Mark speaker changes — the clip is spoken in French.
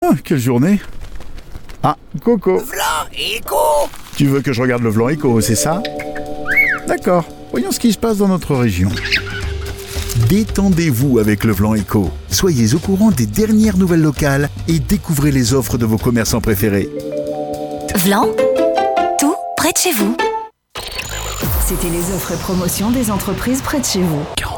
Speaker 1: quelle journée. Ah, Coco.
Speaker 2: V'là, Éco.
Speaker 1: Tu veux que je regarde le Vlan Éco, c'est ça? D'accord, voyons ce qui se passe dans notre région. Détendez-vous avec le Vlan Éco. Soyez au courant des dernières nouvelles locales et découvrez les offres de vos commerçants préférés.
Speaker 3: Vlan, tout près de chez vous.
Speaker 4: C'était les offres et promotions des entreprises près de chez vous.